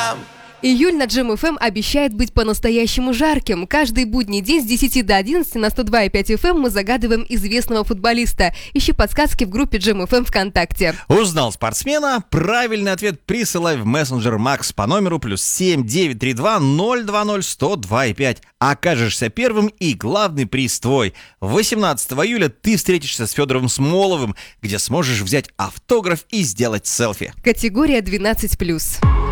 Июль на Jam FM обещает быть по-настоящему жарким. Каждый будний день с 10 до 11 на 102,5 FM мы загадываем известного футболиста. Ищи подсказки в группе Jam FM ВКонтакте. Узнал спортсмена? Правильный ответ присылай в мессенджер Макс по номеру +7 932 020 102,5. Окажешься первым, и главный приз твой. 18 июля ты встретишься с Федором Смоловым, где сможешь взять автограф и сделать селфи. Категория 12+.